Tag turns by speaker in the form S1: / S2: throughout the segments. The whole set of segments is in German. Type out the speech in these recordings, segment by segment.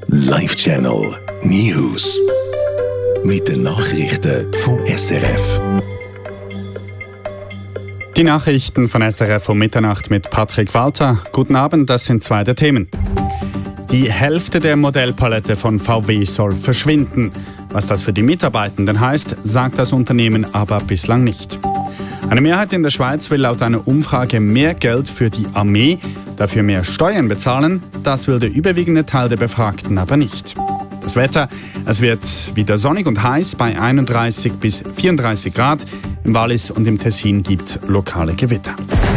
S1: Live-Channel News. Mit den Nachrichten vom SRF.
S2: Die Nachrichten von SRF um Mitternacht mit Patrick Walter. Guten Abend, das sind zwei der Themen. Die Hälfte der Modellpalette von VW soll verschwinden. Was das für die Mitarbeitenden heißt, sagt das Unternehmen aber bislang nicht. Eine Mehrheit in der Schweiz will laut einer Umfrage mehr Geld für die Armee, dafür mehr Steuern bezahlen. Das will der überwiegende Teil der Befragten aber nicht. Das Wetter, es wird wieder sonnig und heiß bei 31 bis 34 Grad. Im Wallis und im Tessin gibt es lokale Gewitter.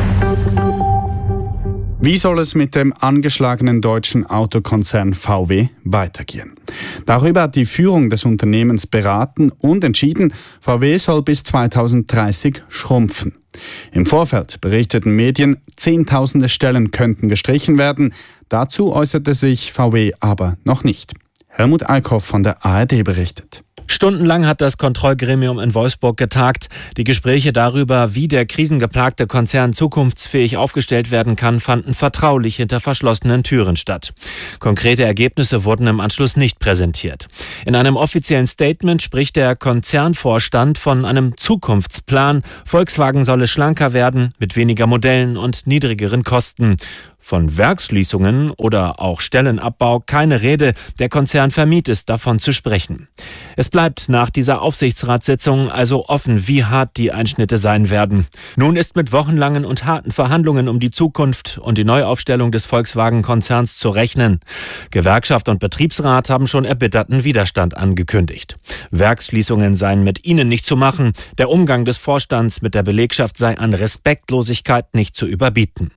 S2: Wie soll es mit dem angeschlagenen deutschen Autokonzern VW weitergehen? Darüber hat die Führung des Unternehmens beraten und entschieden, VW soll bis 2030 schrumpfen. Im Vorfeld berichteten Medien, Zehntausende Stellen könnten gestrichen werden. Dazu äußerte sich VW aber noch nicht. Helmut Eickhoff von der ARD berichtet.
S3: Stundenlang hat das Kontrollgremium in Wolfsburg getagt. Die Gespräche darüber, wie der krisengeplagte Konzern zukunftsfähig aufgestellt werden kann, fanden vertraulich hinter verschlossenen Türen statt. Konkrete Ergebnisse wurden im Anschluss nicht präsentiert. In einem offiziellen Statement spricht der Konzernvorstand von einem Zukunftsplan. Volkswagen solle schlanker werden, mit weniger Modellen und niedrigeren Kosten. Von Werksschließungen oder auch Stellenabbau keine Rede. Der Konzern vermied es, davon zu sprechen. Es bleibt nach dieser Aufsichtsratssitzung also offen, wie hart die Einschnitte sein werden. Nun ist mit wochenlangen und harten Verhandlungen um die Zukunft und die Neuaufstellung des Volkswagen-Konzerns zu rechnen. Gewerkschaft und Betriebsrat haben schon erbitterten Widerstand angekündigt. Werksschließungen seien mit ihnen nicht zu machen. Der Umgang des Vorstands mit der Belegschaft sei an Respektlosigkeit nicht zu überbieten.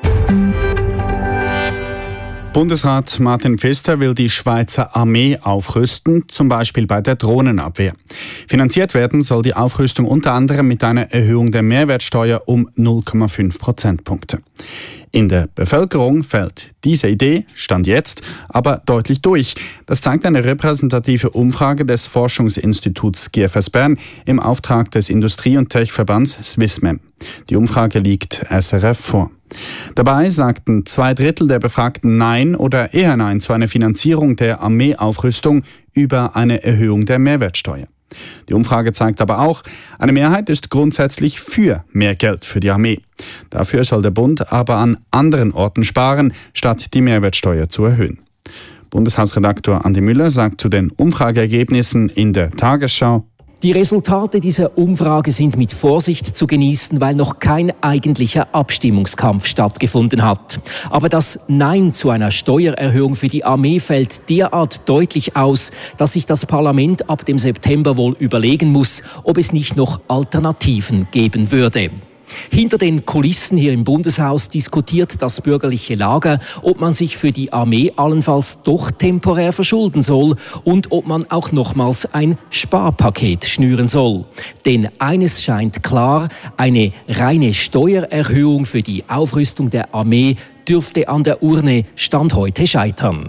S2: Bundesrat Martin Pfister will die Schweizer Armee aufrüsten, zum Beispiel bei der Drohnenabwehr. Finanziert werden soll die Aufrüstung unter anderem mit einer Erhöhung der Mehrwertsteuer um 0,5 Prozentpunkte. In der Bevölkerung fällt diese Idee, Stand jetzt, aber deutlich durch. Das zeigt eine repräsentative Umfrage des Forschungsinstituts GFS Bern im Auftrag des Industrie- und Tech-Verbands Swissmem. Die Umfrage liegt SRF vor. Dabei sagten 2/3 der Befragten Nein oder eher Nein zu einer Finanzierung der Armeeaufrüstung über eine Erhöhung der Mehrwertsteuer. Die Umfrage zeigt aber auch, eine Mehrheit ist grundsätzlich für mehr Geld für die Armee. Dafür soll der Bund aber an anderen Orten sparen, statt die Mehrwertsteuer zu erhöhen. Bundeshausredaktor Andi Müller sagt zu den Umfrageergebnissen in der Tagesschau:
S4: Die Resultate dieser Umfrage sind mit Vorsicht zu genießen, weil noch kein eigentlicher Abstimmungskampf stattgefunden hat. Aber das Nein zu einer Steuererhöhung für die Armee fällt derart deutlich aus, dass sich das Parlament ab dem September wohl überlegen muss, ob es nicht noch Alternativen geben würde. Hinter den Kulissen hier im Bundeshaus diskutiert das bürgerliche Lager, ob man sich für die Armee allenfalls doch temporär verschulden soll und ob man auch nochmals ein Sparpaket schnüren soll. Denn eines scheint klar, eine reine Steuererhöhung für die Aufrüstung der Armee dürfte an der Urne Stand heute scheitern.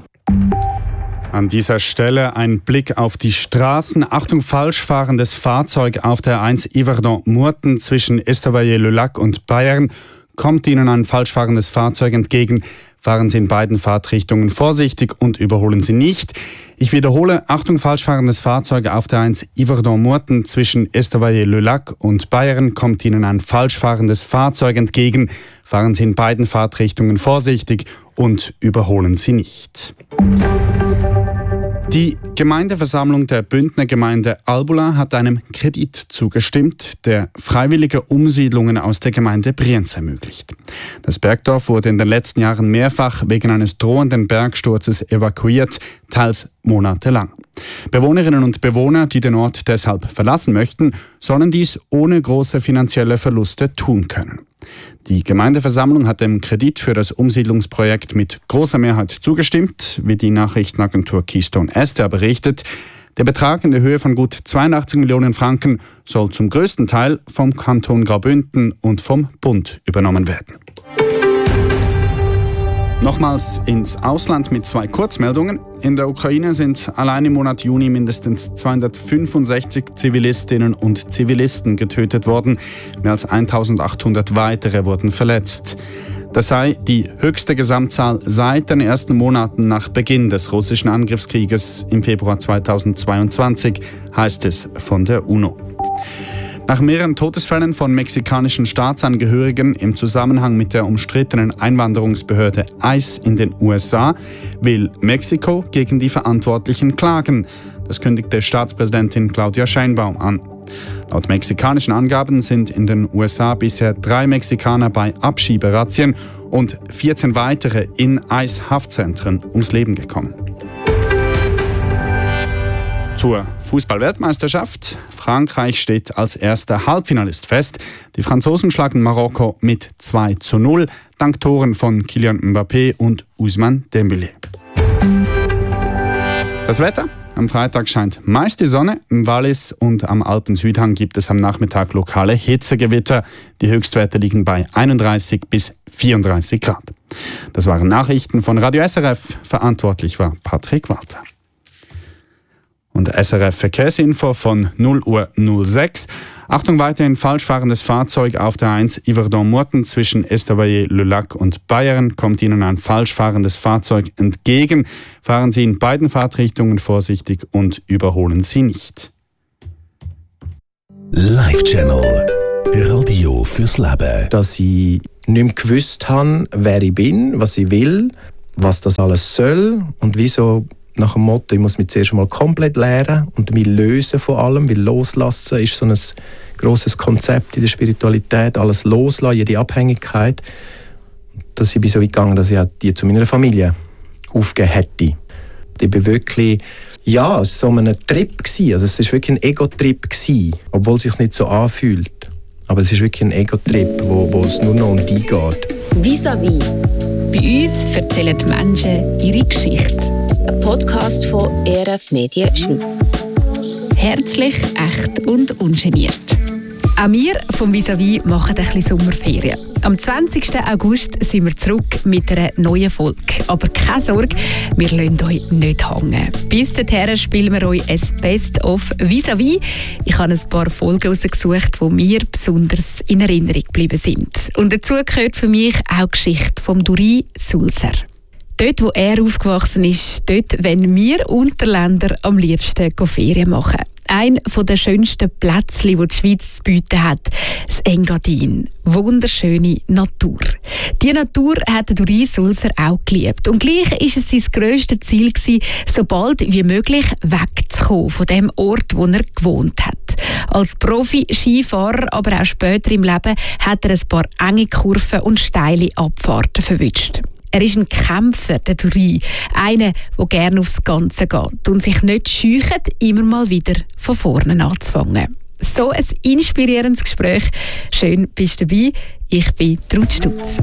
S2: An dieser Stelle ein Blick auf die Straßen. Achtung, falsch fahrendes Fahrzeug auf der A1 Yverdon-Murten zwischen Estavayer-le-Lac und Bayern. Kommt Ihnen ein falsch fahrendes Fahrzeug entgegen, fahren Sie in beiden Fahrtrichtungen vorsichtig und überholen Sie nicht. Ich wiederhole, Achtung, falsch fahrendes Fahrzeug auf der A1 Yverdon-Murten zwischen Estavayer-le-Lac und Bayern. Kommt Ihnen ein falsch fahrendes Fahrzeug entgegen, fahren Sie in beiden Fahrtrichtungen vorsichtig und überholen Sie nicht. Die Gemeindeversammlung der Bündner Gemeinde Albula hat einem Kredit zugestimmt, der freiwillige Umsiedlungen aus der Gemeinde Brienz ermöglicht. Das Bergdorf wurde in den letzten Jahren mehrfach wegen eines drohenden Bergsturzes evakuiert, teils monatelang. Bewohnerinnen und Bewohner, die den Ort deshalb verlassen möchten, sollen dies ohne große finanzielle Verluste tun können. Die Gemeindeversammlung hat dem Kredit für das Umsiedlungsprojekt mit großer Mehrheit zugestimmt, wie die Nachrichtenagentur Keystone Esther berichtet. Der Betrag in der Höhe von gut 82 Millionen Franken soll zum größten Teil vom Kanton Graubünden und vom Bund übernommen werden. Nochmals ins Ausland mit 2 Kurzmeldungen. In der Ukraine sind allein im Monat Juni mindestens 265 Zivilistinnen und Zivilisten getötet worden. Mehr als 1800 weitere wurden verletzt. Das sei die höchste Gesamtzahl seit den ersten Monaten nach Beginn des russischen Angriffskrieges im Februar 2022, heißt es von der UNO. Nach mehreren Todesfällen von mexikanischen Staatsangehörigen im Zusammenhang mit der umstrittenen Einwanderungsbehörde ICE in den USA will Mexiko gegen die Verantwortlichen klagen. Das kündigte Staatspräsidentin Claudia Sheinbaum an. Laut mexikanischen Angaben sind in den USA bisher 3 Mexikaner bei Abschieberazzien und 14 weitere in ICE-Haftzentren ums Leben gekommen. Zur Fußball-Weltmeisterschaft. Frankreich steht als erster Halbfinalist fest. Die Franzosen schlagen Marokko mit 2:0 dank Toren von Kylian Mbappé und Ousmane Dembélé. Das Wetter? Am Freitag scheint meist die Sonne. Im Wallis und am Alpensüdhang gibt es am Nachmittag lokale Hitzegewitter. Die Höchstwerte liegen bei 31 bis 34 Grad. Das waren Nachrichten von Radio SRF. Verantwortlich war Patrick Walter. Und SRF Verkehrsinfo von 0:06 Uhr. Achtung, weiterhin falsch fahrendes Fahrzeug auf der 1 Yverdon-Murten zwischen Estavayer-le-Lac und Bayern. Kommt Ihnen ein falsch fahrendes Fahrzeug entgegen, fahren Sie in beiden Fahrtrichtungen vorsichtig und überholen Sie nicht.
S1: Live Channel. Radio fürs Leben.
S5: Dass ich nicht mehr gewusst habe, wer ich bin, was ich will, was das alles soll und wieso. Nach dem Motto, ich muss mich zuerst einmal komplett lernen und mich lösen von allem, weil loslassen ist so ein grosses Konzept in der Spiritualität, alles loslassen, jede Abhängigkeit. Dass ich so weit gegangen, dass ich auch die zu meiner Familie aufgegeben hätte. Ich war wirklich, ja, es war so ein Trip gewesen. Also es war wirklich ein Ego-Trip gewesen, obwohl es sich nicht so anfühlt. Aber es ist wirklich ein Ego-Trip, wo es nur noch um dich geht.
S6: Vis-à-vis. Bei uns erzählen die Menschen ihre Geschichte. Ein Podcast von ERF Medien Schweiz. Herzlich, echt und ungeniert. Auch wir vom Vis-à-vis machen ein bisschen Sommerferien. Am 20. August sind wir zurück mit einer neuen Folge. Aber keine Sorge, wir lassen euch nicht hängen. Bis dahin spielen wir euch ein Best-of Vis-à-vis. Ich habe ein paar Folgen rausgesucht, die mir besonders in Erinnerung geblieben sind. Und dazu gehört für mich auch die Geschichte von Duri Sulzer. Dort, wo er aufgewachsen ist, dort wollen wir Unterländer am liebsten Ferien machen. Ein der schönsten Plätze, die die Schweiz zu bieten hat, das Engadin. Wunderschöne Natur. Die Natur hat Duri Sulzer auch geliebt. Und gleich war es sein grösstes Ziel, so bald wie möglich wegzukommen von dem Ort, wo er gewohnt hat. Als Profi-Skifahrer, aber auch später im Leben, hat er ein paar enge Kurven und steile Abfahrten verwünscht. Er ist ein Kämpfer, der Duri. Einer, der gerne aufs Ganze geht und sich nicht scheucht, immer mal wieder von vorne anzufangen. So ein inspirierendes Gespräch. Schön, bist du dabei. Ich bin Trud Stutz.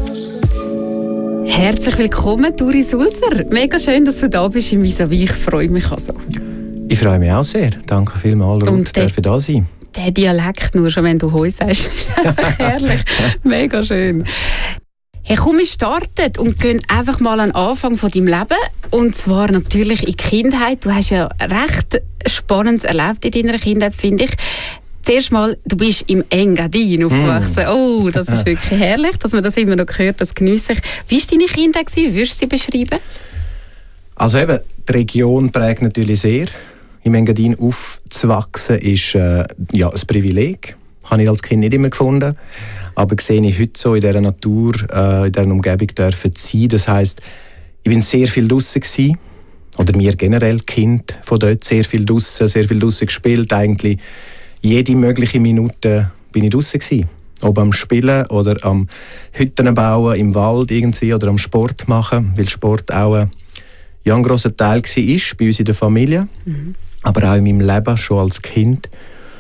S6: Herzlich willkommen, Duri Sulzer. Mega schön, dass du da bist im Vis-à-vis. Ich freue mich also. Ich
S5: freue mich auch sehr. Danke vielmals, Ruth, dürfen da sein.
S6: Der Dialekt, nur schon wenn du «Hoi» sagst, einfach herrlich. Mega schön. Hey, komm, wir starten und gehen einfach mal an den Anfang von deinem Leben. Und zwar natürlich in die Kindheit. Du hast ja recht Spannendes erlebt in deiner Kindheit, finde ich. Zuerst mal, du bist im Engadin aufgewachsen. Oh, das ist wirklich herrlich, dass man das immer noch hört, das geniesse ich. Wie war deine Kindheit? Wie würdest du sie beschreiben?
S5: Also eben, die Region prägt natürlich sehr. Im Engadin aufzuwachsen ist ein Privileg. Habe ich als Kind nicht immer gefunden. Aber sehe ich heute so in dieser Natur, in dieser Umgebung dürfen sein. Das heisst, ich bin sehr viel draussen gewesen. Oder mir generell, Kind von dort, sehr viel draussen gespielt. Eigentlich jede mögliche Minute bin ich draussen gewesen. Ob am Spielen oder am Hütten bauen, im Wald irgendwie oder am Sport machen. Weil Sport auch ein grosser Teil war bei uns in der Familie. Aber auch in meinem Leben, schon als Kind.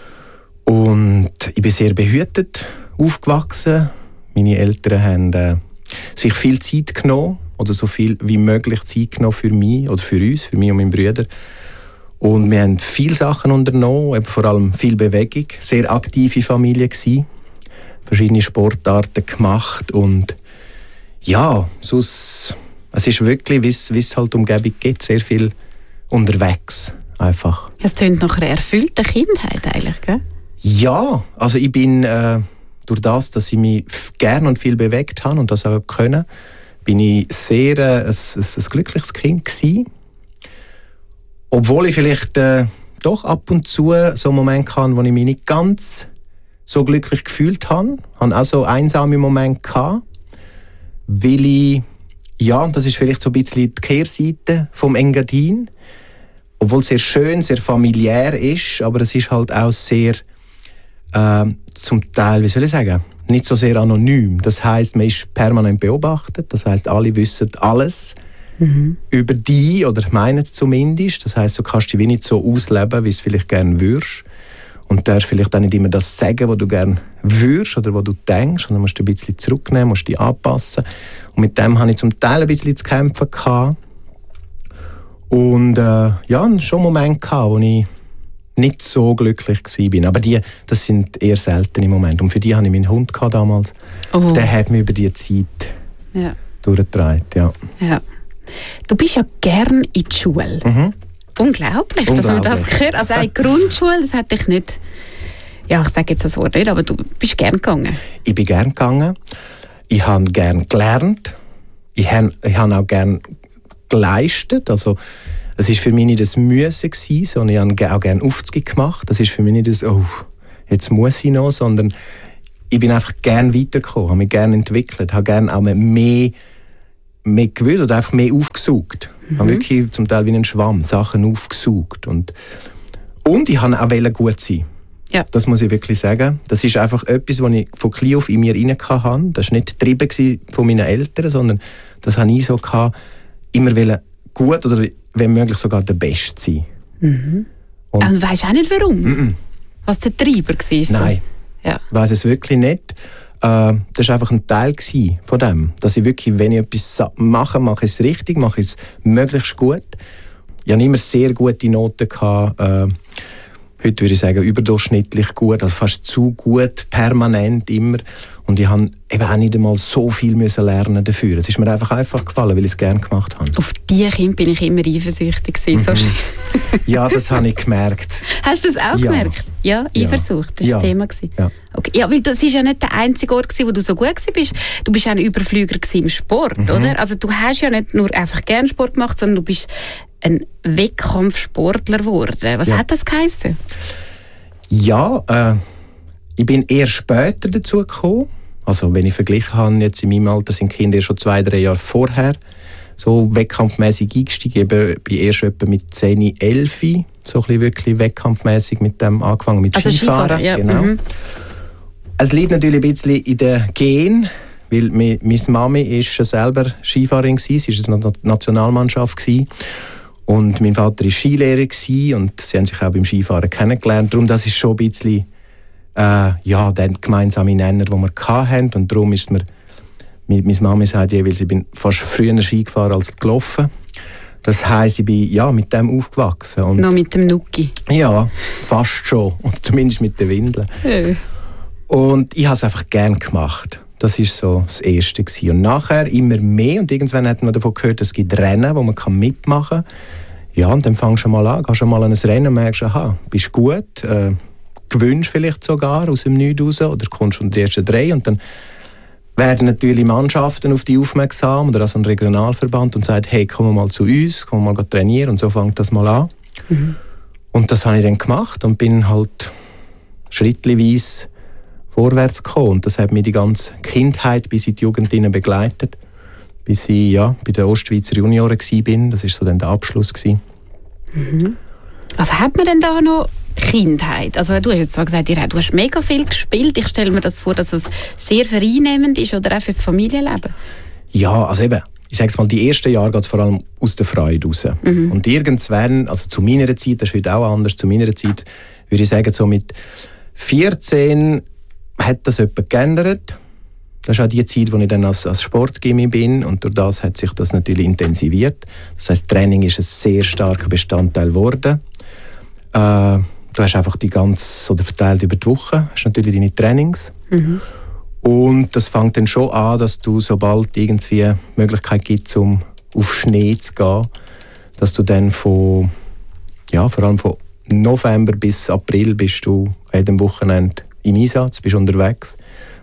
S5: Und ich bin sehr behütet aufgewachsen. Meine Eltern haben sich viel Zeit genommen oder so viel wie möglich Zeit genommen für mich oder für uns, für mich und meinen Brüder. Und wir haben viele Sachen unternommen, eben vor allem viel Bewegung, sehr aktive Familie gewesen, verschiedene Sportarten gemacht und ja, sonst, es ist wirklich, wie es halt Umgebung gibt, sehr viel unterwegs einfach.
S6: Es klingt nach einer erfüllten Kindheit eigentlich, gell?
S5: Ja, also ich bin durch das, dass ich mich gerne und viel bewegt habe und das auch können, bin ich sehr ein glückliches Kind gewesen. Obwohl ich vielleicht doch ab und zu so Momente hatte, wo ich mich nicht ganz so glücklich gefühlt habe. Ich hatte auch so einsame Momente gehabt, weil ich, ja, das ist vielleicht so ein bisschen die Kehrseite vom Engadin, obwohl es sehr schön, sehr familiär ist, aber es ist halt auch sehr, zum Teil, wie soll ich sagen, nicht so sehr anonym. Das heisst, man ist permanent beobachtet, das heisst, alle wissen alles über dich, oder meinen es zumindest. Das heisst, du kannst dich wie nicht so ausleben, wie du es vielleicht gerne würdest. Und du darfst vielleicht auch nicht immer das sagen, was du gerne würdest oder was du denkst, sondern musst dich ein bisschen zurücknehmen, musst dich anpassen. Und mit dem hatte ich zum Teil ein bisschen zu kämpfen gehabt. Und ja, schon Momente gehabt, wo ich nicht so glücklich war. Aber das sind eher seltene Momente. Und für die hatte ich meinen Hund damals. Oh. Der hat mich über diese Zeit durchgetragen. Ja.
S6: Du bist ja gern in die Schule. Unglaublich, dass man das gehört. Also eine Grundschule, das hätte ich nicht... Ja, ich sage jetzt das Wort nicht, aber du bist gern gegangen. Ich bin gern gegangen.
S5: Ich habe gern gelernt. Ich habe auch gern geleistet. Also, es war für mich nicht das Müssen, sondern ich habe auch gerne Aufzüge gemacht. Das ist für mich nicht das, oh, jetzt muss ich noch, sondern ich bin einfach gern weitergekommen, habe mich gerne entwickelt, habe gerne auch mehr gewusst oder einfach mehr aufgesaugt. Ich habe wirklich zum Teil wie ein Schwamm Sachen aufgesaugt. Und ich wollte auch gut sein. Ja. Das muss ich wirklich sagen. Das ist einfach etwas, was ich von klein auf in mir rein hatte. Das war nicht getrieben von meinen Eltern, sondern das habe ich so gehabt, immer gut oder wenn möglich sogar der Beste sein.
S6: Und du weisst auch nicht warum? Was der Treiber war?
S5: Nein, ich weiss es wirklich nicht. Das war einfach ein Teil von dem. Dass ich wirklich, wenn ich etwas mache ich es richtig, mache ich es möglichst gut. Ich hatte immer sehr gute Noten gehabt. Heute würde ich sagen, überdurchschnittlich gut, also fast zu gut, permanent immer. Und ich musste eben auch nicht einmal so viel lernen dafür. Es ist mir einfach gefallen, weil ich es gerne gemacht habe.
S6: Auf die Kinder bin ich immer eifersüchtig gewesen, so schön.
S5: Ja, das habe ich gemerkt.
S6: Hast du das auch gemerkt? Ja, Eifersucht, das war das Thema. Ja. Okay. Ja, weil das war ja nicht der einzige Ort, wo du so gut warst. Du bist auch ein Überflüger im Sport, oder? Also du hast ja nicht nur einfach gerne Sport gemacht, sondern du bist ein Wettkampfsportler geworden. Was hat das geheißen?
S5: Ja, ich bin eher später dazu gekommen. Also wenn ich verglichen habe, jetzt in meinem Alter sind Kinder schon 2-3 Jahre vorher so wettkampfmäßig eingestiegen. Ich bin erst etwa mit 10, 11 so ein bisschen wirklich wettkampfmäßig mit dem angefangen, mit Skifahren. Ja. Genau. Es liegt natürlich ein bisschen in den Genen, weil meine Mami ist selber Skifahrerin gewesen, sie war in der Nationalmannschaft gewesen. Und mein Vater war Skilehrer gewesen, und sie haben sich auch beim Skifahren kennengelernt. Darum das ist schon ein bisschen der gemeinsame Nenner, den wir hatten. Und darum ist mir, meine Mami sagt jeweils, ich bin fast früher Ski gefahren als gelaufen. Das heisst, ich bin mit dem aufgewachsen. Und
S6: noch mit dem Nuki?
S5: Ja, fast schon. Und zumindest mit den Windeln. Ja. Und ich habe es einfach gerne gemacht. Das war so das Erste gewesen. Und nachher immer mehr. Und irgendwann hat man davon gehört, es gibt Rennen, wo man mitmachen kann. Ja, und dann fängst du mal an, gehst du mal an ein Rennen und merkst, aha, bist gut, gewünscht vielleicht sogar aus dem Nichts raus oder kommst unter die ersten 3. Und dann werden natürlich Mannschaften auf dich aufmerksam oder also ein Regionalverband und sagen, hey, komm mal zu uns, komm mal trainieren. Und so fängt das mal an. Und das habe ich dann gemacht und bin halt schrittweise vorwärts gekommen. Und das hat mich die ganze Kindheit bis in die Jugend begleitet. Bis ich bei den Ostschweizer Junioren war. Das war so dann der Abschluss.
S6: Was hat man denn da noch Kindheit? Also du hast jetzt zwar gesagt, du hast mega viel gespielt. Ich stelle mir das vor, dass es sehr vereinnehmend ist oder auch fürs Familienleben.
S5: Ja, also eben, ich sage es mal, die ersten Jahre geht es vor allem aus der Freude raus. Und irgendwann, also zu meiner Zeit, das ist heute auch anders, zu meiner Zeit würde ich sagen, so mit 14 hat das etwas geändert. Das ist auch die Zeit, wo ich dann als Sportgymmi bin, und durch das hat sich das natürlich intensiviert. Das heisst, Training ist ein sehr starker Bestandteil geworden. Du hast einfach die ganze, oder verteilt über die Woche, hast natürlich deine Trainings. Und das fängt dann schon an, dass du, sobald irgendwie eine Möglichkeit gibt, um auf Schnee zu gehen, dass du dann vor allem von November bis April bist du an jedem Wochenende im Einsatz, bist unterwegs,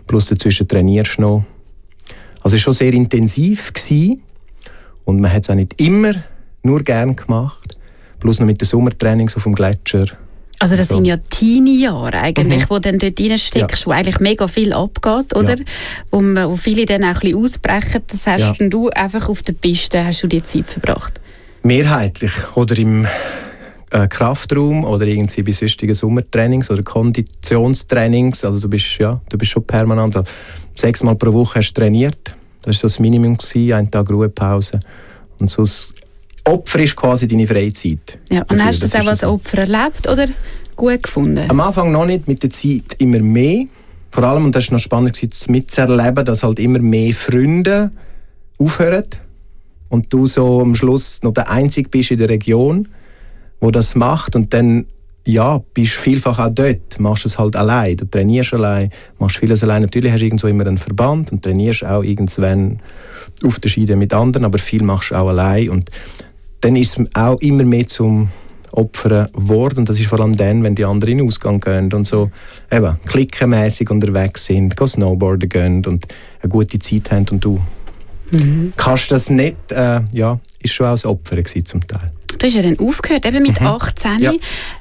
S5: plus dazwischen trainierst du noch. Also es war schon sehr intensiv gewesen. Und man hat es auch nicht immer nur gern gemacht. Plus noch mit den Sommertrainings auf dem Gletscher.
S6: Also das sind ja Teenie-Jahre eigentlich, wo du dann dort reinsteckst, wo eigentlich mega viel abgeht, oder? Ja. Wo viele dann auch ein bisschen ausbrechen. Das hast du einfach auf der Piste, hast du die Zeit verbracht? Mehrheitlich.
S5: Oder im Kraftraum oder irgendwie bei sonstigen Sommertrainings oder Konditionstrainings. Also du bist schon permanent. 6 Mal pro Woche hast du trainiert. Das war so das Minimum, einen Tag Ruhepause. Und so das Opfer ist quasi deine Freizeit.
S6: Ja, und hast du das auch als Opfer erlebt oder gut gefunden?
S5: Am Anfang noch nicht, mit der Zeit immer mehr. Vor allem, und das war noch spannend mitzuerleben, dass halt immer mehr Freunde aufhören. Und du so am Schluss noch der Einzige bist in der Region, der das macht. Und dann bist du vielfach auch dort. Machst es halt allein. Du trainierst allein, machst vieles allein. Natürlich hast du irgendwo immer einen Verband und trainierst auch irgendwann auf der Schiene mit anderen, aber viel machst du auch allein. Und dann ist es auch immer mehr zum Opfern geworden. Und das ist vor allem dann, wenn die anderen in den Ausgang gehen und so eben klickenmässig unterwegs sind, snowboarden gehen und eine gute Zeit haben und du kannst das nicht, ist schon auch das Opfer gewesen, zum Teil.
S6: Du hast ja dann aufgehört, eben mit 18. Ja.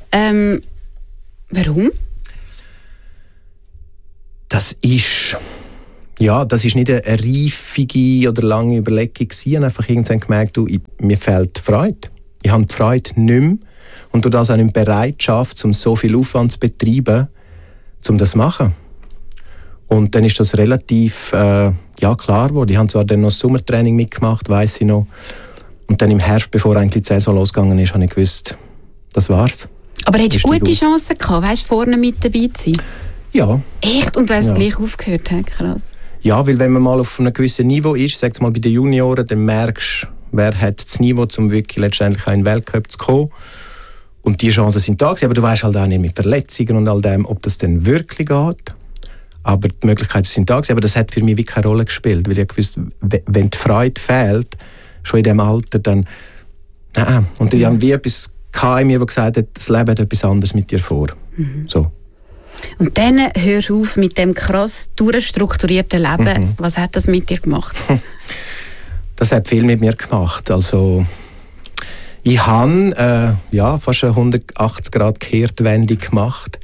S6: Warum?
S5: Das ist nicht eine reifige oder lange Überlegung gewesen. Ich habe einfach irgendwann gemerkt, mir fehlt die Freude. Ich habe die Freude nicht mehr. Und durch das auch nicht Bereitschaft, um so viel Aufwand zu betreiben, um das zu machen. Und dann ist das relativ klar geworden. Ich habe zwar dann noch das Sommertraining mitgemacht, weiss ich noch. Und dann im Herbst, bevor eigentlich die Saison losgegangen ist, habe ich gewusst, das war's.
S6: Aber hättest du gute Chancen gehabt, weißt, vorne mit dabei zu sein?
S5: Ja.
S6: Echt? Und du hast gleich aufgehört? Krass.
S5: Ja, weil wenn man mal auf einem gewissen Niveau ist, sag's mal bei den Junioren, dann merkst du, wer hat das Niveau, um wirklich letztendlich auch in den Weltcup zu kommen. Und die Chancen sind da gewesen, aber du weißt halt auch nicht mit Verletzungen und all dem, ob das denn wirklich geht. Aber die Möglichkeiten sind da gewesen, aber das hat für mich wirklich keine Rolle gespielt, weil ich gewusst, wenn die Freude fehlt, schon in diesem Alter, dann nein. Und ich habe wie etwas in mir, das gesagt hat, das Leben hat etwas anderes mit dir vor. So.
S6: Und dann hörst du auf mit dem krass durchstrukturierten Leben. Was hat das mit dir gemacht?
S5: Das hat viel mit mir gemacht. Also, ich habe fast eine 180-Grad-Kehrtwende gemacht.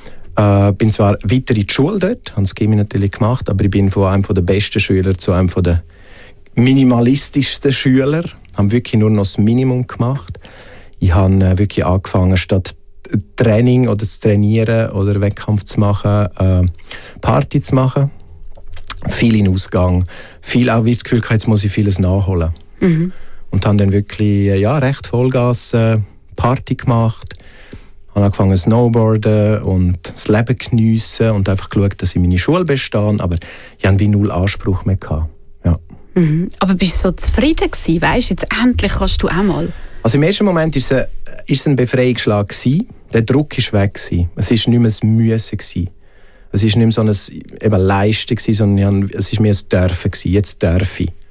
S5: Bin zwar weiter in die Schule dort, habe das Gymnasium natürlich gemacht, aber ich bin von einem der besten Schüler zu einem der minimalistischsten Schüler. Ich habe wirklich nur noch das Minimum gemacht. Ich habe wirklich angefangen, statt Training oder zu trainieren oder Wettkampf zu machen, Party zu machen. Viel in Ausgang. Viel auch wie das Gefühl, jetzt muss ich vieles nachholen. Und habe dann wirklich recht Vollgas Party gemacht. Habe angefangen zu snowboarden und das Leben geniessen und einfach geschaut, dass ich meine Schule bestehe. Aber ich hatte wie null Anspruch mehr gehabt. Ja.
S6: Aber bist du so zufrieden gewesen? Weißt, jetzt endlich kannst du auch mal.
S5: Also im ersten Moment war es ein Befreiungsschlag gewesen. Der Druck war weg gewesen. Es war nicht mehr ein Müssen gewesen. Es war nicht mehr so ein Leisten gewesen, sondern es war mehr ein Dürfen gewesen. Jetzt darf ich.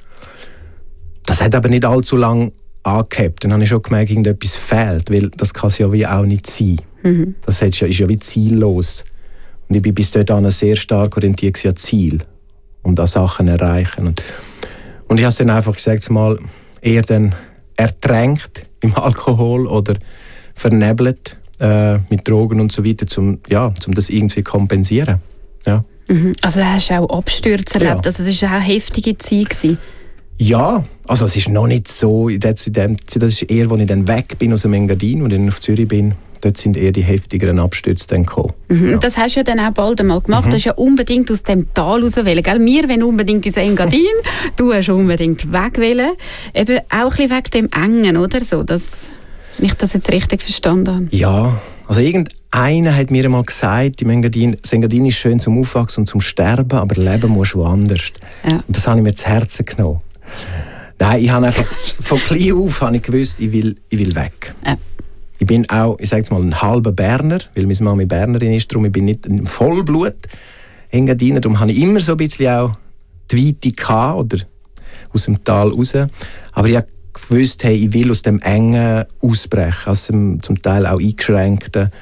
S5: Das hat aber nicht allzu lange angehabt. Dann habe ich schon gemerkt, irgendetwas fehlt, weil das kann es ja wie auch nicht sein. Das ist ja wie ziellos. Und ich bin bis dahin sehr stark orientiert an Ziel und an Sachen erreichen. Und ich habe es dann einfach gesagt, mal eher dann ertränkt im Alkohol oder vernebelt mit Drogen und so weiter, um das irgendwie zu kompensieren. Ja.
S6: Also hast du auch Abstürze erlebt? Also es war auch eine heftige Zeit gewesen.
S5: Ja, also es ist noch nicht so, das ist eher, als ich dann weg bin aus dem Engadin und dann auf Zürich bin, dort sind eher die heftigeren Abstürze dann gekommen. Ja.
S6: Das hast du ja dann auch bald einmal gemacht. Du hast ja unbedingt aus dem Tal raus wollen. Gell? Wir wollen unbedingt ins Engadin, du hast unbedingt weg wollen. Eben auch ein bisschen wegen dem Engen, oder so, dass ich das jetzt richtig verstanden habe.
S5: Ja, also irgendeiner hat mir einmal gesagt, das Engadin ist schön zum Aufwachsen und zum Sterben, aber leben musst du woanders. Ja. Und das habe ich mir zu Herzen genommen. Nein, ich habe einfach von klein auf gewusst, ich will weg. Ja. Ich bin auch, ich sage jetzt mal, ein halber Berner, weil meine Mama Bernerin ist, darum ich bin nicht ein Vollblut Engadiner, darum habe ich immer so ein bisschen auch die Weite gehabt, oder aus dem Tal raus. Aber ich habe gewusst, hey, ich will aus dem Engen ausbrechen, aus dem zum Teil auch eingeschränkten.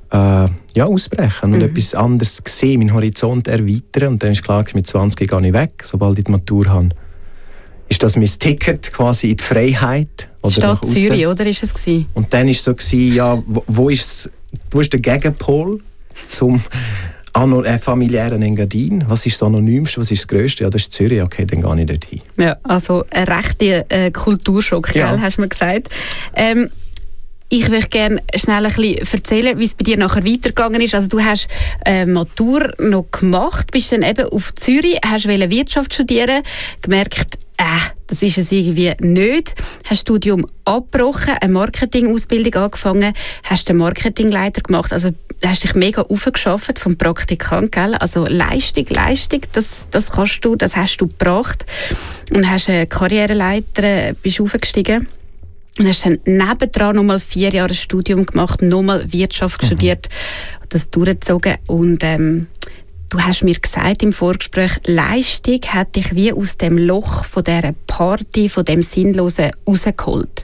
S5: ausbrechen und etwas anderes sehen, meinen Horizont erweitern. Und dann ist klar, mit 20 gehe ich weg, sobald ich die Matur habe. Ist das mein Ticket quasi in die Freiheit? Oder
S6: Stadt Zürich, oder ist es gewesen?
S5: Und dann war es so, wo ist der Gegenpol zum familiären Engadin? Was ist das Anonymste, was ist das Grösste? Ja, das ist Zürich, okay, dann gehe ich dort hin.
S6: Ja, also ein rechter Kulturschock, gell, hast du mir gesagt. Ich möchte gerne schnell ein bisschen erzählen, wie es bei dir nachher weitergegangen ist. Also du hast Matur noch gemacht, bist dann eben auf Zürich, hast Wirtschaft studieren, gemerkt, das ist es irgendwie nicht. Hast das Studium abgebrochen, eine Marketingausbildung angefangen, hast den Marketingleiter gemacht, also hast dich mega aufgeschafft vom Praktikant, gell? Also Leistung, das kannst du, das hast du gebracht. Und hast eine Karriereleiter, bist aufgestiegen. Und hast dann nebendran nochmal 4 Jahre Studium gemacht, nochmal Wirtschaft studiert, das durchgezogen. Und du hast mir gesagt im Vorgespräch, Leistung hat dich wie aus dem Loch von dieser Party, von dem Sinnlosen rausgeholt.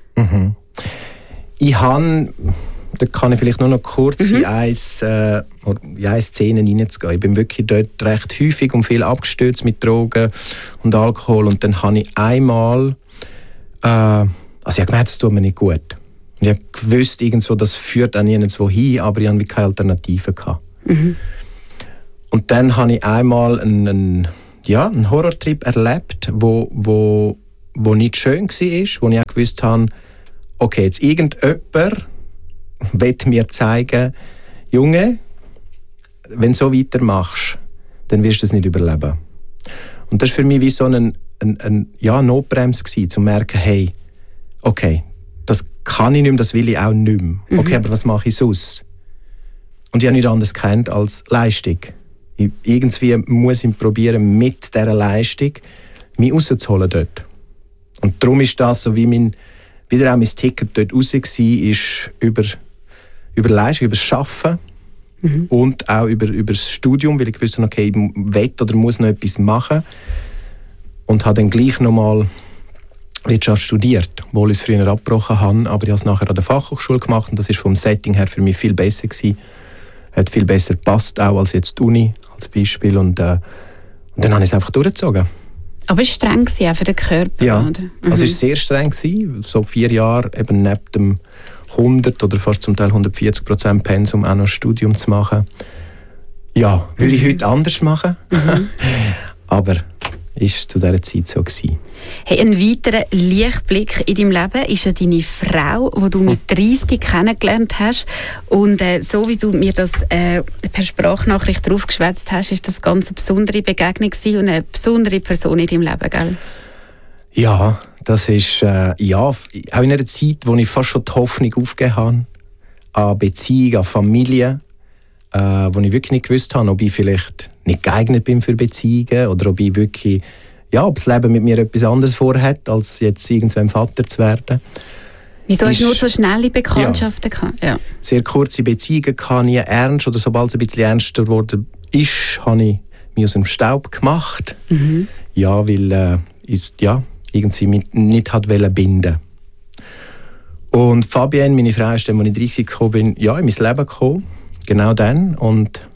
S5: Ich habe, da kann ich vielleicht nur noch kurz in eine Szene reinzugehen. Ich bin wirklich dort recht häufig und viel abgestürzt mit Drogen und Alkohol. Und dann habe ich einmal, ich habe gemerkt, das tut mir nicht gut. Ich habe gewusst, irgendwo, das führt auch nirgendwo hin, aber ich hatte keine Alternative gehabt. Und dann habe ich einmal einen Horrortrip erlebt, wo nicht schön war, wo ich auch gewusst habe, okay, jetzt irgendjemand will mir zeigen, Junge, wenn du so weitermachst, dann wirst du es nicht überleben. Und das war für mich wie so eine Notbremse gewesen, zu merken, hey, okay, das kann ich nicht mehr, das will ich auch nicht mehr. Okay, aber was mache ich sonst? Und ich habe nichts anderes gekannt als Leistung. Irgendwie muss ich probieren, mit dieser Leistung mich rauszuholen dort. Und darum ist das so, wie wieder auch mein Ticket dort raus war, ist über Leistung, über das Arbeiten und auch über das Studium, weil ich wusste, okay, ich will oder muss noch etwas machen. Und habe dann gleich nochmal Wirtschaft studiert, obwohl ich es früher abgebrochen habe, aber ich habe es nachher an der Fachhochschule gemacht und das ist vom Setting her für mich viel besser gewesen. Hat viel besser gepasst, auch als jetzt die Uni als Beispiel. Und dann habe ich es einfach durchgezogen.
S6: Aber es war streng auch für den Körper,
S5: ja,
S6: oder?
S5: Also es war sehr streng gewesen, so 4 Jahre eben neben dem 100 oder fast zum Teil 140% Pensum auch noch Studium zu machen. Ja, würde ich heute anders machen, aber ist zu dieser Zeit so gewesen.
S6: Hey, ein weiterer Lichtblick in deinem Leben ist ja deine Frau, die du mit 30 kennengelernt hast. Und so wie du mir das per Sprachnachricht draufgeschwätzt hast, ist das ganz eine besondere Begegnung gewesen und eine besondere Person in deinem Leben, gell?
S5: Ja, das ist auch in einer Zeit, wo ich fast schon die Hoffnung aufgegeben habe, an Beziehung, an Familie, wo ich wirklich nicht gewusst habe, ob ich vielleicht nicht geeignet bin für Beziehungen oder ob ich wirklich, ob das Leben mit mir etwas anderes vorhat, als jetzt irgendwann Vater zu werden.
S6: Wieso hast du nur so schnelle Bekanntschaften gehabt? Ja.
S5: Sehr kurze Beziehungen hatte nie ernst, oder sobald es ein bisschen ernster geworden ist, habe ich mich aus dem Staub gemacht. Ja, weil ich irgendwie mich nicht binden. Und Fabienne, meine Frau, ist dann, als ich 30 gekommen bin, in mein Leben gekommen. Genau dann. Und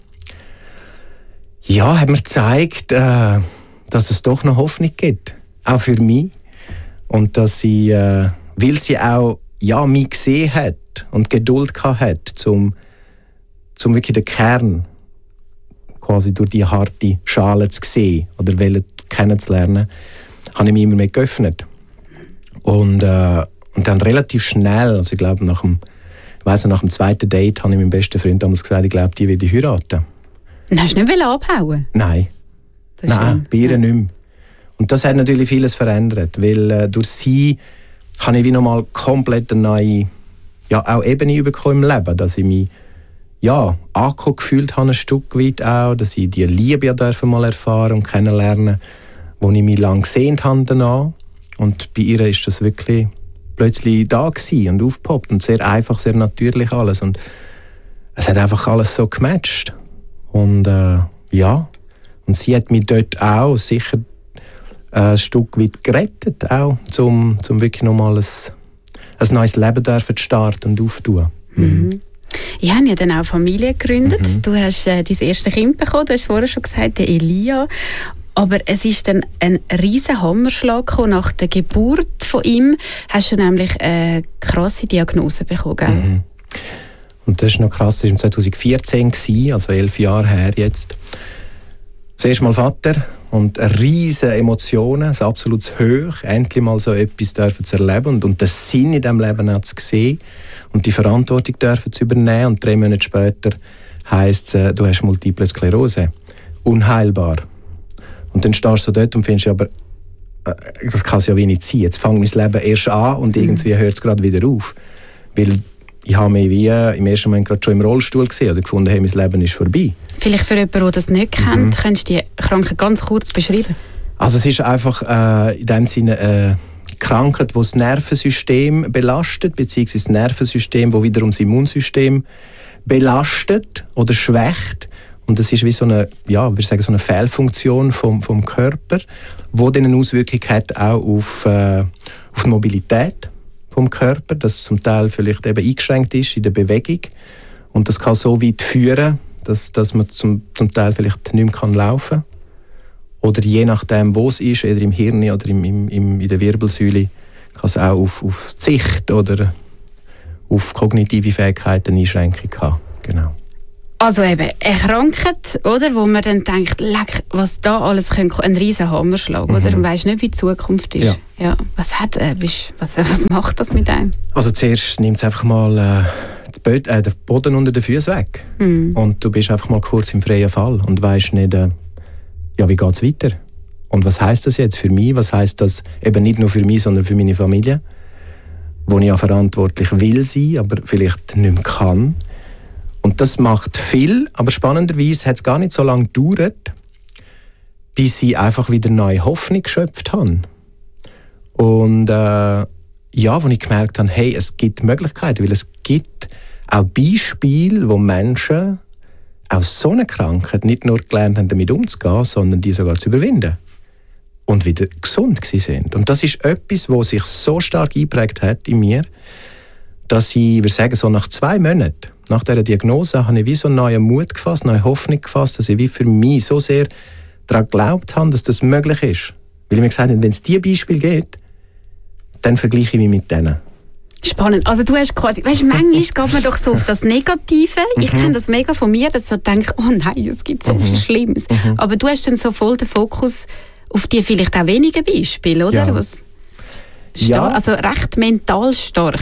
S5: hat mir gezeigt, dass es doch noch Hoffnung gibt. Auch für mich. Und dass sie, weil sie auch mich gesehen hat und Geduld hat, zum wirklich den Kern quasi durch die harte Schale zu sehen oder kennenzulernen, habe ich mich immer mehr geöffnet. Und dann relativ schnell, also ich glaube nach dem 2. Date, habe ich meinem besten Freund damals gesagt, ich glaube, die will ich heiraten.
S6: Hast du nicht abhauen?
S5: Nein. Nein, bei ihr nicht mehr. Und das hat natürlich vieles verändert, weil durch sie habe ich wie nochmal komplett eine neue auch Ebene bekommen im Leben, dass ich mich angekommen gefühlt habe, ein Stück weit auch, dass ich die Liebe mal erfahren und kennenlernen, wo ich mich lange gesehnt habe danach. Und bei ihr ist das wirklich plötzlich da gewesen und aufgepoppt und sehr einfach, sehr natürlich alles. Und es hat einfach alles so gematcht. Und und sie hat mich dort auch sicher ein Stück weit gerettet, auch, zum wirklich nochmal ein neues Leben zu starten und aufzutun.
S6: Ich habe ja dann auch Familie gegründet. Du hast dein erstes Kind bekommen, du hast vorher schon gesagt, der Elia. Aber es ist dann ein riesen Hammerschlag gekommen. Nach der Geburt von ihm hast du nämlich eine krasse Diagnose bekommen.
S5: Und das ist noch krass, das war 2014, also 11 Jahre her jetzt. Das erste Mal Vater und riesige Emotionen, ein absolutes Hoch, endlich mal so etwas dürfen zu erleben und den Sinn in diesem Leben auch zu sehen und die Verantwortung dürfen zu übernehmen. Und 3 Monate später heisst es, du hast Multiple Sklerose, unheilbar. Und dann stehst du dort und findest, aber das kann es ja wenig sein. Jetzt fängt mein Leben erst an und irgendwie hört es gerade wieder auf. Weil ich habe mich wie im ersten Moment gerade schon im Rollstuhl gesehen oder gefunden, hey, mein Leben ist vorbei.
S6: Vielleicht für jemanden, der das nicht kennt, könntest du die Krankheit ganz kurz beschreiben?
S5: Also es ist einfach in dem Sinne eine Krankheit, die das Nervensystem belastet, beziehungsweise das Nervensystem, das wiederum das Immunsystem belastet oder schwächt. Und das ist wie so eine, ja, wir sagen so eine Fehlfunktion vom Körper, die dann eine Auswirkung hat auch auf die Mobilität vom Körper, das zum Teil vielleicht eben eingeschränkt ist in der Bewegung. Und das kann so weit führen, dass man zum Teil vielleicht nicht mehr laufen kann. Oder je nachdem, wo es ist, entweder im Hirn oder in der Wirbelsäule, kann es auch auf die Sicht oder auf kognitive Fähigkeiten Einschränkung haben. Genau.
S6: Also eben, eine Krankheit, oder, wo man dann denkt, leck, was da alles könnte, ein riesen Hammerschlag, oder? Man weiss nicht, wie die Zukunft ist. Ja. Was macht das mit einem? Also
S5: zuerst nimmt es einfach mal den Boden unter den Füßen weg. Und du bist einfach mal kurz im freien Fall und weisst nicht, wie geht es weiter? Und was heisst das jetzt für mich? Was heisst das eben nicht nur für mich, sondern für meine Familie? Wo ich ja verantwortlich will sein, aber vielleicht nicht mehr kann. Und das macht viel, aber spannenderweise hat es gar nicht so lange gedauert, bis ich einfach wieder neue Hoffnung geschöpft habe. Und wo ich gemerkt habe, hey, es gibt Möglichkeiten, weil es gibt auch Beispiele, wo Menschen aus so einer Krankheit nicht nur gelernt haben, damit umzugehen, sondern die sogar zu überwinden und wieder gesund sind. Und das ist etwas, was sich so stark eingeprägt hat in mir, dass ich würde sagen, so nach 2 Monaten nach dieser Diagnose habe ich wie so einen neuen Mut gefasst, neue Hoffnung gefasst, dass ich wie für mich so sehr daran geglaubt habe, dass das möglich ist. Weil ich mir gesagt habe, wenn es diese Beispiele gibt, dann vergleiche ich mich mit denen.
S6: Spannend. Also du hast quasi, weißt, manchmal geht man doch so auf das Negative. Ich kenne das mega von mir, dass ich denke, oh nein, es gibt so viel Schlimmes. Aber du hast dann so voll den Fokus auf die vielleicht auch wenigen Beispiele, oder?
S5: Ja.
S6: Also recht mental stark.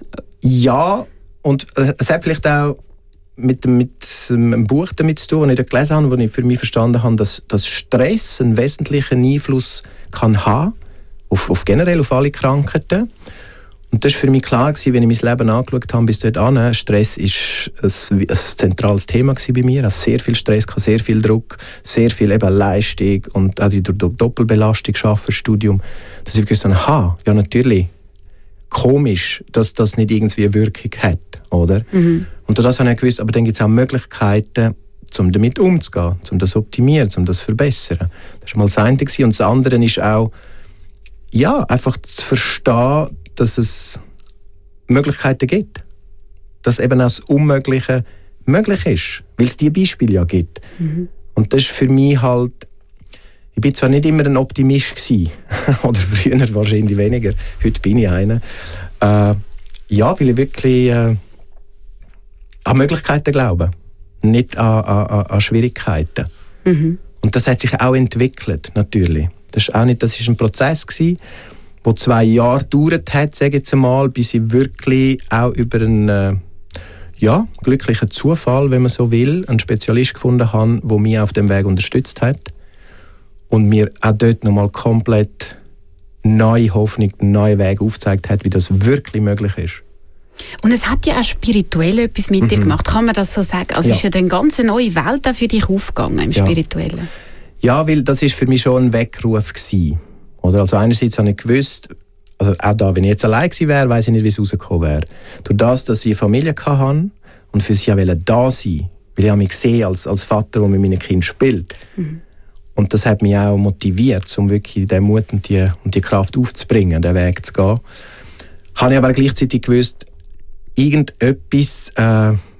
S5: Ja, und es hat vielleicht auch mit einem Buch damit zu tun, das ich dort gelesen habe, wo ich für mich verstanden habe, dass Stress einen wesentlichen Einfluss kann haben auf generell auf alle Krankheiten. Und das war für mich klar, wenn ich mein Leben angeschaut habe bis dorthin. Stress war ein zentrales Thema bei mir. Also sehr viel Stress, sehr viel Druck, sehr viel eben Leistung und auch die Doppelbelastung, Arbeiten, Studium. Dass ich gewusst habe, ja natürlich, komisch, dass das nicht irgendwie eine Wirkung hat, oder? Und das habe ich gewusst, aber dann gibt es auch Möglichkeiten, um damit umzugehen, um das zu optimieren, um das zu verbessern. Das war mal das eine. Und das andere ist auch, ja, einfach zu verstehen, dass es Möglichkeiten gibt. Dass eben auch das Unmögliche möglich ist. Weil es diese Beispiele ja gibt. Und das ist für mich halt, ich bin zwar nicht immer ein Optimist gewesen, oder früher wahrscheinlich weniger, heute bin ich einer. Weil ich wirklich an Möglichkeiten glaube, nicht an Schwierigkeiten. Und das hat sich auch entwickelt, natürlich. Das war ein Prozess gewesen, der 2 Jahre gedauert hat, sage ich jetzt einmal, bis ich wirklich auch über einen glücklichen Zufall, wenn man so will, einen Spezialist gefunden habe, der mich auf dem Weg unterstützt hat und mir auch dort nochmal komplett neue Hoffnung, einen neuen Weg aufgezeigt hat, wie das wirklich möglich ist.
S6: Und es hat ja auch spirituell etwas mit dir gemacht, kann man das so sagen? Also ist ja eine ganz neue Welt auch für dich aufgegangen im Spirituellen. Ja,
S5: weil das war für mich schon ein Weckruf gewesen. Oder? Also einerseits habe ich gewusst, also auch da, wenn ich jetzt allein gewesen wäre, weiss ich nicht, wie es rausgekommen wäre. Durch das, dass ich eine Familie hatte und für sie auch da sein, weil ich mich gesehen als Vater, der mit meinen Kindern spielt. Und das hat mich auch motiviert, um wirklich den Mut und die Kraft aufzubringen, den Weg zu gehen. Habe ich aber gleichzeitig gewusst, irgendetwas will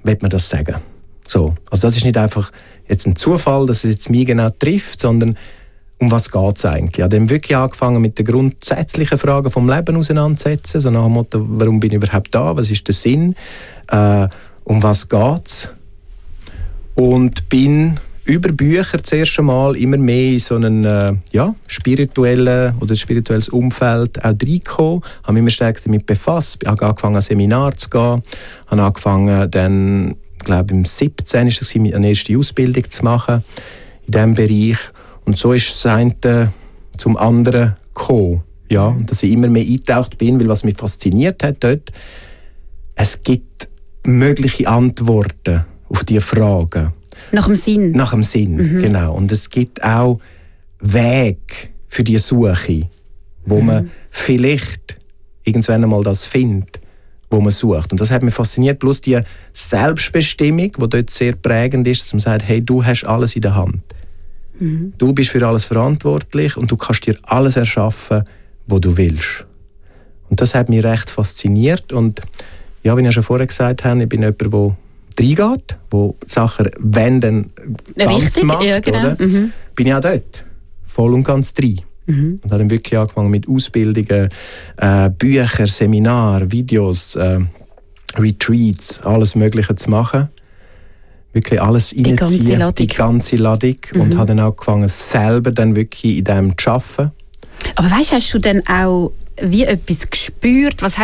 S5: wird man das sagen. So. Also das ist nicht einfach jetzt ein Zufall, dass es jetzt mich genau trifft, sondern um was geht es eigentlich? Ich habe dann wirklich angefangen mit den grundsätzlichen Fragen vom Leben auseinanderzusetzen, so nach dem Motto, warum bin ich überhaupt da, was ist der Sinn, um was geht es? Und bin über Bücher zuerst einmal immer mehr in so einen spirituelles Umfeld auch reingekommen, habe mich immer stärker damit befasst, habe angefangen, an Seminare zu gehen, habe angefangen, dann, ich glaube im 17. ist es, eine erste Ausbildung zu machen in diesem Bereich. Und so ist das eine zum anderen gekommen. Ja, und dass ich immer mehr eingetaucht bin, weil was mich fasziniert hat dort, es gibt mögliche Antworten auf diese Fragen.
S6: Nach dem Sinn? Nach dem Sinn,
S5: genau. Und es gibt auch Wege für die Suche, wo man vielleicht irgendwann einmal das findet, wo man sucht. Und das hat mich fasziniert, plus die Selbstbestimmung, die dort sehr prägend ist, dass man sagt, hey, du hast alles in der Hand. Du bist für alles verantwortlich und du kannst dir alles erschaffen, was du willst. Und das hat mich recht fasziniert. Und ja, wie ich ja schon vorher gesagt habe, ich bin jemand, der reingeht, der Sachen wenden ganz macht. Ja, genau. Oder? Bin ich auch dort voll und ganz drin. Und habe dann wirklich angefangen mit Ausbildungen, Bücher, Seminare, Videos, Retreats, alles Mögliche zu machen. Wirklich alles reinziehen, die ganze Ladung. Und habe dann auch angefangen, selber dann wirklich in dem zu arbeiten.
S6: Aber weißt, hast du dann auch wie etwas gespürt? Was